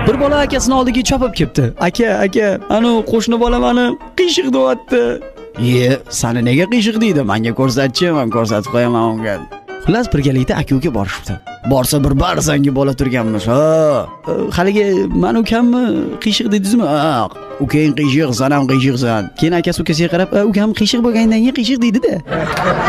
Bir bola akasini oldiga chopib kelibdi. Aka, ana qo'shni bola meni qiyshiq deyapti. Seni nega qiyshiq deydi? Menga ko'rsatchi, men ko'rsatib qo'yaman unga. Xullas birgalikda aka-uka borishibdi. Borsa bir barzangi bola turganmish. Haligi men ukamni qiyshiq deydingizmi? Ukang qiyshiq, sen ham qiyshiqsan. Keyin akasi ukasiga qarab, ukam qiyshiq bo'lganidan keyin qiyshiq deydi-da.